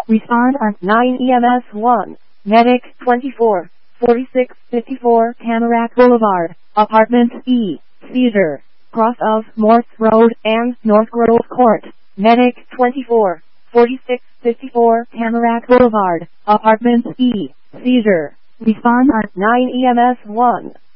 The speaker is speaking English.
Respond on 9 EMS 1. Medic 24, 4654 Tamarack Boulevard, Apartment E, Cedar, cross of Morse Road and North Grove Court. Medic 24, 4654 Tamarack Boulevard, Apartment E, Cedar. Respond on 9 EMS 1.